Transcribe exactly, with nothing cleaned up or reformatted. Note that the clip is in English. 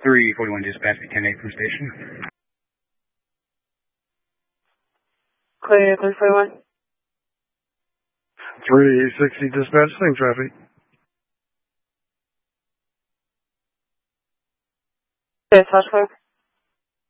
three forty-one dispatch, ten eight from station. Clear, three forty-one. three sixty dispatch, same traffic. Yes, Hush Clear.